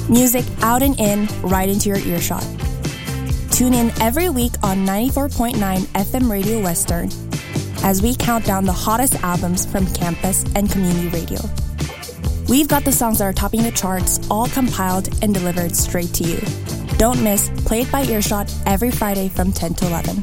Music out and in, right into your earshot. Tune in every week on 94.9 FM Radio Western as we count down the hottest albums from campus and community radio. We've got the songs that are topping the charts all compiled and delivered straight to you. Don't miss Play It by Earshot every Friday from 10 to 11.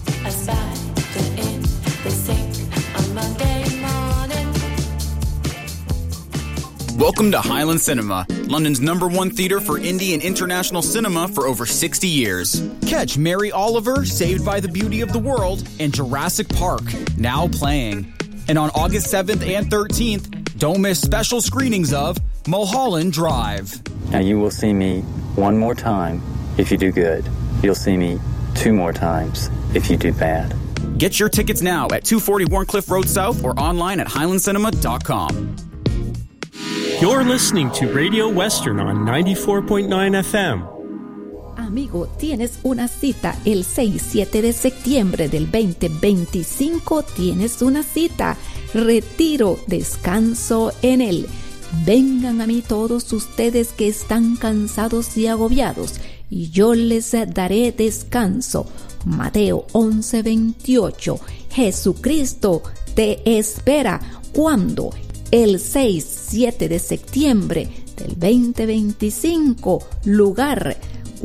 Welcome to Highland Cinema, London's #1 theatre for indie and international cinema for over 60 years. Catch Mary Oliver, Saved by the Beauty of the World, and Jurassic Park, now playing. And on August 7th and 13th, don't miss special screenings of Mulholland Drive. Now you will see me one more time if you do good. You'll see me 2 more times if you do bad. Get your tickets now at 240 Warncliffe Road South or online at highlandcinema.com. You're listening to Radio Western on 94.9 FM. Amigo, tienes una cita el 6-7 de septiembre del 2025. Tienes una cita. Retiro, descanso en él. Vengan a mí todos ustedes que están cansados y agobiados, y yo les daré descanso. Mateo 11:28. Jesucristo te espera. ¿Cuándo? El 6-7 de septiembre del 2025, lugar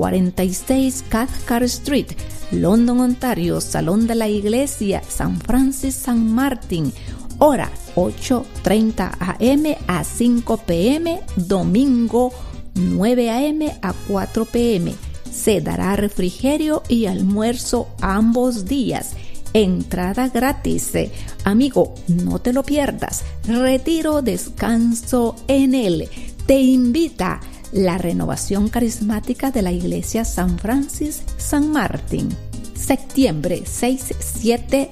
46 Cathcart Street, London, Ontario, Salón de la Iglesia, San Francis, San Martín, hora 8:30 a.m. a 5 p.m., domingo 9 a.m. a 4 p.m. Se dará refrigerio y almuerzo ambos días. Entrada gratis. Amigo, no te lo pierdas. Retiro, descanso en él. Te invita la Renovación Carismática de la Iglesia San Francis San Martín. Septiembre 6-7,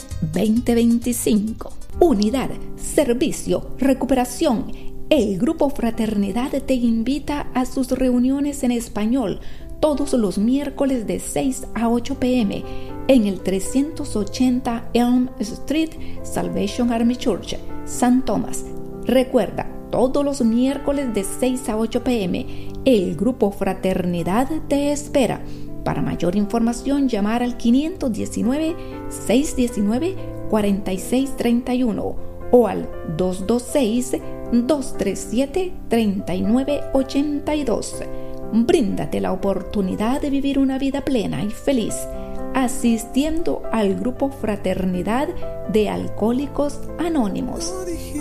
2025. Unidad, servicio, recuperación. El Grupo Fraternidad te invita a sus reuniones en español todos los miércoles de 6 a 8 p.m. en el 380 Elm Street, Salvation Army Church, San Tomás. Recuerda, todos los miércoles de 6 a 8 p.m. el Grupo Fraternidad te espera. Para mayor información, llamar al 519-619-4631 o al 226-237-3982. Bríndate la oportunidad de vivir una vida plena y feliz asistiendo al Grupo Fraternidad de Alcohólicos Anónimos.